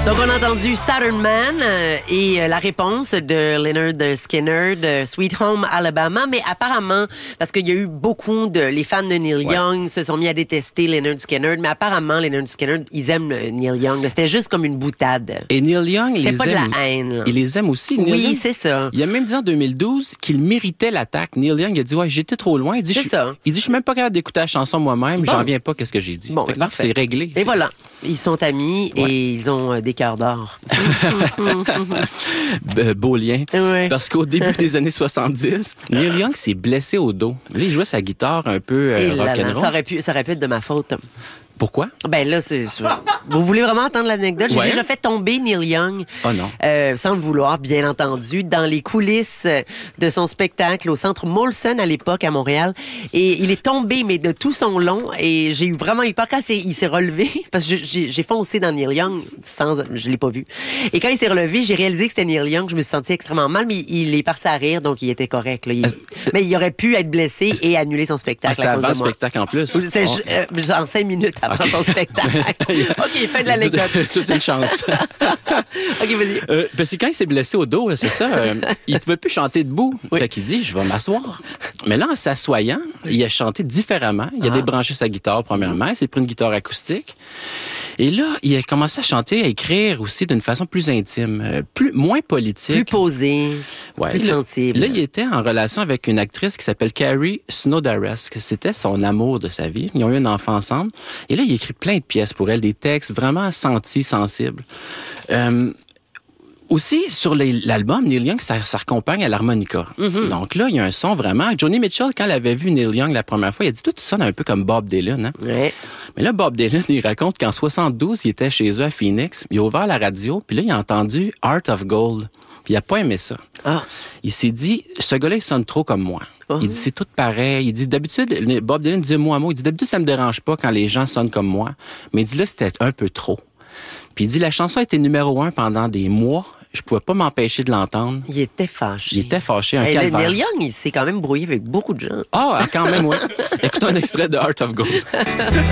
Donc, on a entendu Saturn Man et la réponse de Lynyrd Skynyrd de Sweet Home Alabama. Mais apparemment, parce qu'il y a eu beaucoup les fans de Neil Young se sont mis à détester Lynyrd Skynyrd, mais apparemment, Lynyrd Skynyrd, ils aiment Neil Young. C'était juste comme une boutade. Et Neil Young, il les pas aime. De la haine, là. Il les aime aussi. Neil oui, Young, c'est ça. Il a même dit en 2012 qu'il méritait l'attaque. Neil Young, il a dit, ouais, j'étais trop loin. Il dit, je suis même pas capable d'écouter la chanson moi-même. Bon. J'en reviens pas qu'est-ce que j'ai dit. Bon, c'est réglé. Et voilà. Ils sont amis et ils ont des cœurs d'or. Beau lien. Ouais. Parce qu'au début des années 70, Neil Young s'est blessé au dos. Là, il jouait sa guitare un peu rock'n'roll. Ça aurait pu être de ma faute. Pourquoi? Ben là, vous voulez vraiment entendre l'anecdote? J'ai ouais. déjà fait tomber Neil Young. Oh non. Sans le vouloir, bien entendu, dans les coulisses de son spectacle au Centre Molson à l'époque à Montréal. Et il est tombé, mais de tout son long. Et j'ai vraiment eu peur quand il s'est relevé, parce que j'ai foncé dans Neil Young je l'ai pas vu. Et quand il s'est relevé, j'ai réalisé que c'était Neil Young. Je me suis senti extrêmement mal, mais il est parti à rire, donc il était correct. Là. Mais il aurait pu être blessé et annuler son spectacle. C'était avant le spectacle en plus. C'était en 5 minutes après son spectacle. OK, fin de l'anecdote. Toute une chance. OK, vas-y. C'est quand il s'est blessé au dos, c'est ça. Il pouvait plus chanter debout. Oui. Fait qu'il dit, je vais m'asseoir. Mais là, en s'assoyant, il a chanté différemment. Il a débranché sa guitare, premièrement. Il s'est pris une guitare acoustique. Et là, il a commencé à chanter, à écrire aussi d'une façon plus intime, moins politique. Plus posée, plus sensible. Là, il était en relation avec une actrice qui s'appelle Carrie Snowdaresk. C'était son amour de sa vie. Ils ont eu un enfant ensemble. Et là, il a écrit plein de pièces pour elle, des textes vraiment sentis, sensibles. Aussi, sur l'album, Neil Young, ça accompagne à l'harmonica. Mm-hmm. Donc là, il y a un son vraiment... Johnny Mitchell, quand il avait vu Neil Young la première fois, il a dit « Tout sonne un peu comme Bob Dylan. Hein? » Ouais. Mais là, Bob Dylan, il raconte qu'en 72, il était chez eux à Phoenix, il a ouvert la radio, puis là, il a entendu « Heart of Gold ». Puis il a pas aimé ça. Il s'est dit « Ce gars-là, il sonne trop comme moi. » Il dit, c'est tout pareil. Il dit, d'habitude, Bob Dylan disait mot à mot, il dit, d'habitude, ça me dérange pas quand les gens sonnent comme moi. Mais il dit, là, c'était un peu trop. Puis il dit, la chanson a été numéro 1 pendant des mois. Je pouvais pas m'empêcher de l'entendre. Il était fâché. Un calvaire. Neil Young, il s'est quand même brouillé avec beaucoup de gens. Quand même, oui. Écoutons un extrait de Heart of Gold.